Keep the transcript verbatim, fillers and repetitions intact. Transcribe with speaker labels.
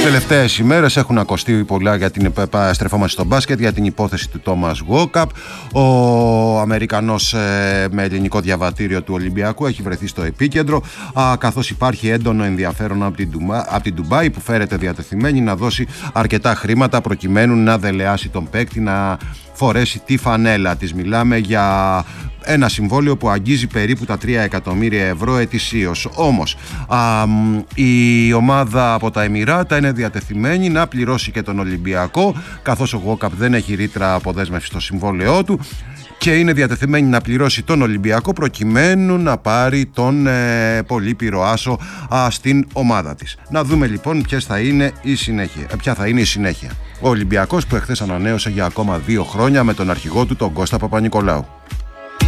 Speaker 1: Τελευταίες ημέρες έχουν ακουστεί πολλά για την, στρεφόμαστε στο μπάσκετ, για την υπόθεση του Τόμας Γουόκαπ. Ο Αμερικανός ε, με ελληνικό διαβατήριο του Ολυμπιακού έχει βρεθεί στο επίκεντρο, α, καθώς υπάρχει έντονο ενδιαφέρον από την, από την Ντουμπάι, που φέρεται διατεθειμένη να δώσει αρκετά χρήματα προκειμένου να δελεάσει τον παίκτη, να φορέσει τη φανέλα της. Μιλάμε για ένα συμβόλαιο που αγγίζει περίπου τα τρία εκατομμύρια ευρώ ετησίως. Όμως α, η ομάδα από τα Εμιράτα είναι διατεθειμένη να πληρώσει και τον Ολυμπιακό, καθώς ο Γουόκαπ δεν έχει ρήτρα αποδέσμευση στο συμβόλαιό του, και είναι διατεθειμένη να πληρώσει τον Ολυμπιακό προκειμένου να πάρει τον ε, Πολύπειρο Άσο α, στην ομάδα της. Να δούμε λοιπόν ποιες θα είναι η συνέχεια, ποια θα είναι η συνέχεια. Ο Ολυμπιακός που εχθές ανανέωσε για ακόμα δύο χρόνια με τον αρχηγό του τον Κώστα Παπα-Νικολάου.